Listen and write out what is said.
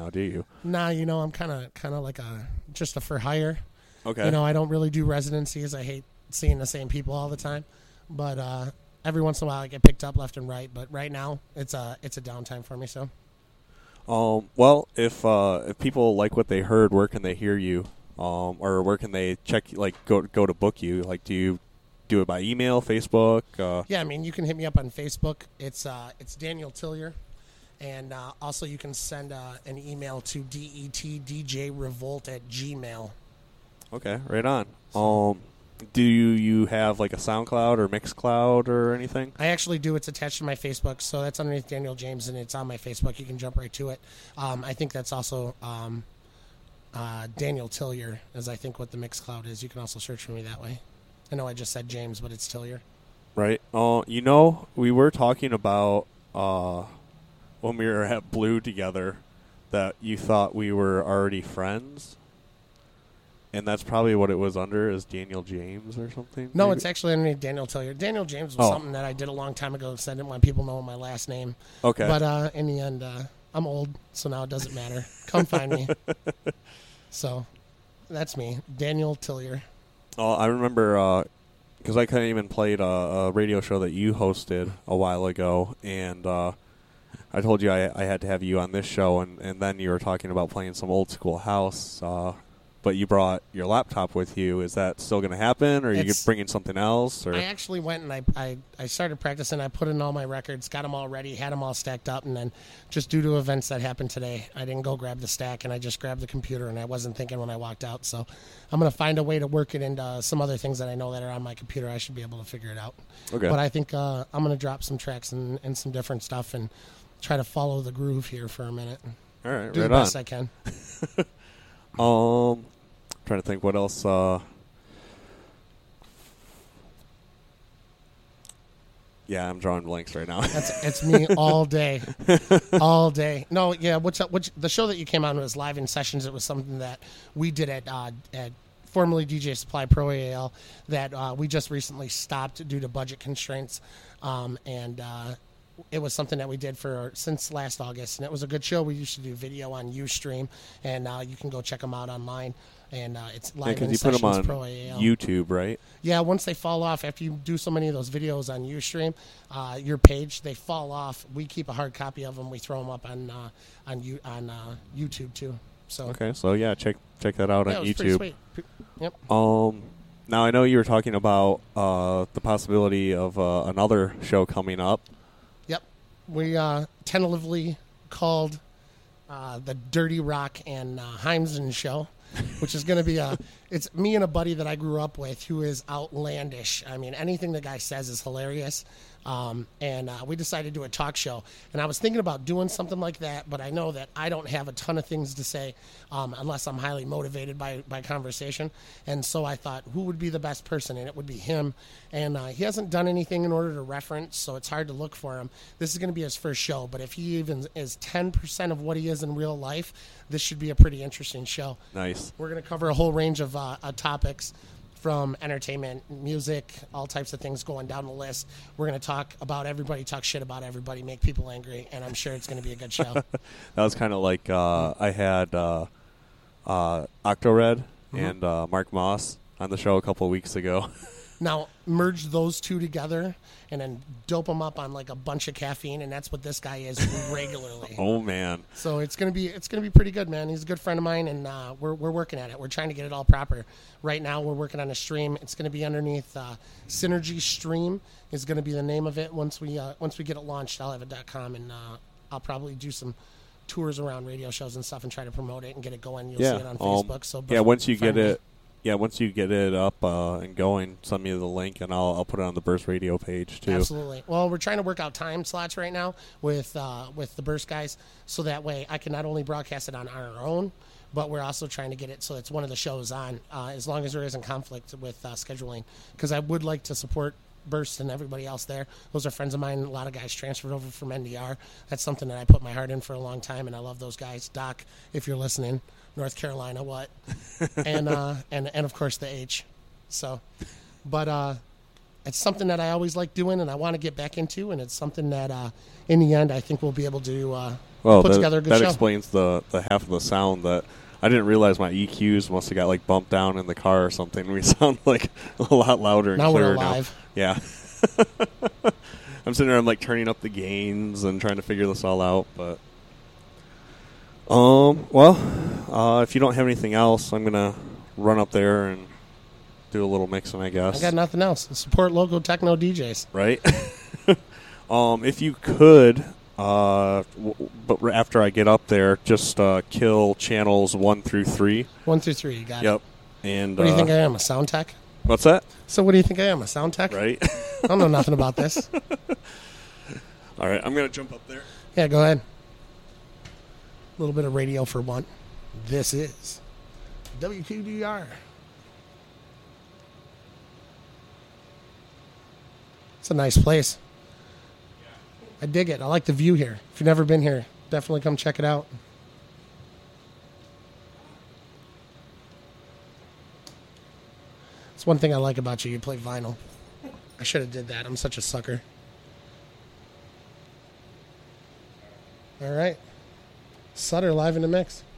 now, do you? Nah, I'm kind of like just a for hire. Okay. I don't really do residencies. I hate seeing the same people all the time. But every once in a while I get picked up left and right. But right now it's a downtime for me. So. Well, if people like what they heard, where can they hear you? Or where can they check? Like, go to book you? Like, do you do it by email, Facebook? Yeah, I mean, you can hit me up on Facebook. It's Daniel Tillier, and also you can send an email to detdjrevolt@gmail. Okay, right on. Do you have like a SoundCloud or Mixcloud or anything? I actually do. It's attached to my Facebook, so that's underneath Daniel James, and it's on my Facebook. You can jump right to it. I think that's also Daniel Tillier, is I think what the Mixcloud is. You can also search for me that way. I know I just said James, but it's Tillier. Right. We were talking about when we were at Blue together that you thought we were already friends. And that's probably what it was under, is Daniel James or something? No, maybe? it's actually underneath Daniel Tillier. Daniel James was something that I did a long time ago, so I didn't want people knowing my last name. Okay. But in the end, I'm old, so now it doesn't matter. Come find me. So that's me, Daniel Tillier. Oh, I remember because I kind of even played a radio show that you hosted a while ago, and I told you I had to have you on this show, and then you were talking about playing some old school house. But you brought your laptop with you. Is that still going to happen, or are you bringing something else? Or? I actually went and I started practicing. I put in all my records, got them all ready, had them all stacked up, and then just due to events that happened today, I didn't go grab the stack, and I just grabbed the computer, and I wasn't thinking when I walked out. So I'm going to find a way to work it into some other things that I know that are on my computer. I should be able to figure it out. Okay. But I think I'm going to drop some tracks and some different stuff and try to follow the groove here for a minute. All right, do right the best on. I can. Trying to think what else. Yeah, I'm drawing blanks right now. It's me all day, all day. No, yeah. Which the show that you came on was Live in Sessions. It was something that we did at formerly DJ Supply Pro AL that we just recently stopped due to budget constraints, and it was something that we did since last August, and it was a good show. We used to do video on Ustream, and you can go check them out online. And it's Live in Sessions put them on Pro AL. YouTube, right? Yeah, once they fall off, after you do so many of those videos on Ustream, your page, they fall off. We keep a hard copy of them. We throw them up on YouTube too. So okay, so yeah, check that out on it was YouTube. pretty sweet. Yep. Now I know you were talking about the possibility of another show coming up. Yep. We tentatively called the Dirty Rock and Heimsen Show, which is going to be it's me and a buddy that I grew up with who is outlandish. I mean, anything the guy says is hilarious. And we decided to do a talk show. And I was thinking about doing something like that, but I know that I don't have a ton of things to say unless I'm highly motivated by conversation. And so I thought, who would be the best person? And it would be him. And he hasn't done anything in order to reference, so it's hard to look for him. This is going to be his first show, but if he even is 10% of what he is in real life, this should be a pretty interesting show. Nice. We're going to cover a whole range of topics, from entertainment, music, all types of things going down the list. We're going to talk shit about everybody, make people angry, and I'm sure it's going to be a good show. That was kind of like I had Octored and Mark Moss on the show a couple of weeks ago. Now, merge those two together and then dope them up on like a bunch of caffeine, and that's what this guy is regularly. Oh man! So it's gonna be pretty good, man. He's a good friend of mine, and we're working at it. We're trying to get it all proper. Right now, we're working on a stream. It's gonna be underneath Synergy Stream is gonna be the name of it. Once we get it launched, I'll have it.com, and I'll probably do some tours around radio shows and stuff and try to promote it and get it going. You'll see it on Facebook. So once you get it. Yeah, once you get it up and going, send me the link, and I'll put it on the Burst Radio page, too. Absolutely. Well, we're trying to work out time slots right now with the Burst guys, so that way I can not only broadcast it on our own, but we're also trying to get it so it's one of the shows on, as long as there isn't conflict with scheduling, because I would like to support Burst and everybody else there. Those are friends of mine. A lot of guys transferred over from NDR. That's something that I put my heart in for a long time, and I love those guys. Doc, if you're listening, North Carolina, what? and of course the H. So, but it's something that I always like doing, and I want to get back into, and it's something that in the end I think we'll be able to Well, put together a good that show. explains the half of the sound that I didn't realize my EQs must have got like bumped down in the car or something. We sound like a lot louder and Now clearer we're live. now. Yeah. I'm sitting there, I'm like turning up the gains and trying to figure this all out, but if you don't have anything else, I'm gonna run up there and do a little mixing, I guess. I got nothing else. Support local techno DJs. Right? If you could, but after I get up there, just kill channels 1 through 3. 1 through 3, you got it. Yep. And What do you think I am, a sound tech? What's that? So what do you think I am, a sound tech? Right. I don't know nothing about this. All right, I'm gonna jump up there. Yeah, go ahead. A little bit of radio for one. This is WQDR. It's a nice place. I dig it. I like the view here. If you've never been here, definitely come check it out. It's one thing I like about you. You play vinyl. I should have did that. I'm such a sucker. All right. Sutter live in the mix.